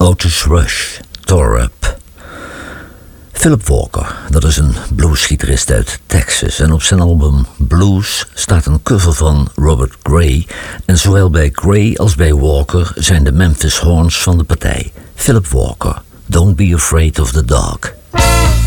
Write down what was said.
Otis Rush, Tore Up. Philip Walker, dat is een bluesgitarist uit Texas. En op zijn album Blues staat een cover van Robert Gray. En zowel bij Gray als bij Walker zijn de Memphis Horns van de partij. Philip Walker, Don't Be Afraid of the Dark.